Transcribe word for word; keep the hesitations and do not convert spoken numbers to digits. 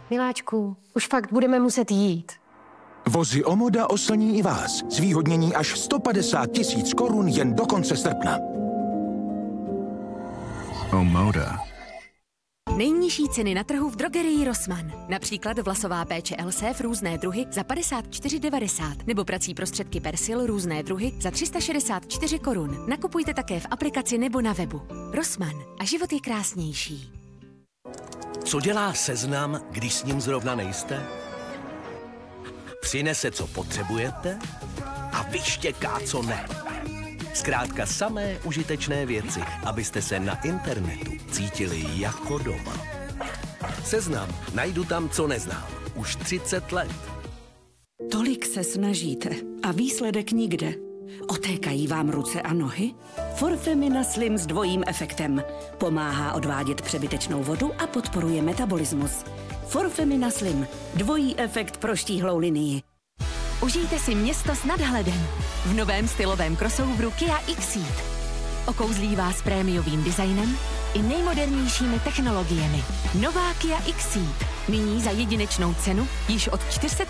Miláčku, už fakt budeme muset jít. Vozy Omoda oslní i vás. Zvýhodnění až sto padesát tisíc korun jen do konce srpna. Omoda. Nejnižší ceny na trhu v drogerii Rossmann. Například vlasová péče Elsév různé druhy za padesát čtyři devadesát nebo prací prostředky Persil různé druhy za tři sta šedesát čtyři korun. Nakupujte také v aplikaci nebo na webu. Rossmann a život je krásnější. Co dělá Seznam, když s ním zrovna nejste? Přinese, co potřebujete a vyštěká, co ne. Zkrátka samé užitečné věci, abyste se na internetu cítili jako doma. Seznam. Najdu tam, co neznám. Už třicet let. Tolik se snažíte a výsledek nikde. Otékají vám ruce a nohy? Forfemina Slim s dvojím efektem. Pomáhá odvádět přebytečnou vodu a podporuje metabolismus. Forfemina Slim. Dvojí efekt pro štíhlou linii. Užijte si město s nadhledem v novém stylovém crossoveru Kia Xceed. Okouzlí vás prémiovým designem i nejmodernějšími technologiemi. Nová Kia Xceed. Nyní za jedinečnou cenu již od čtyři sta